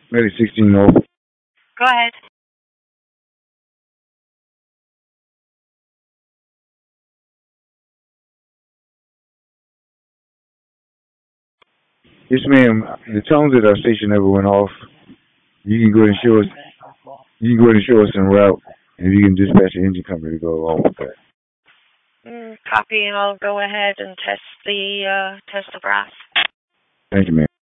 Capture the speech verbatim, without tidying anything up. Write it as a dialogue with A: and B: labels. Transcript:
A: Maybe sixteen North.
B: Go ahead.
A: Yes, ma'am. The tones at our station never went off. You can go ahead and show us. You can go ahead and show us en route, and you can dispatch the engine company to go along with that.
B: Mm, copy, and I'll go ahead and test the uh, test the brass.
A: Thank you, ma'am.